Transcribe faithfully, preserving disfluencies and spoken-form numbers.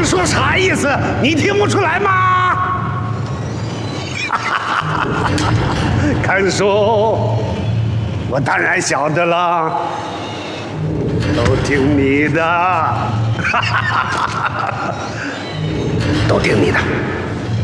刚说啥意思？你听不出来吗？康叔，我当然晓得了，都听你的，都听你的。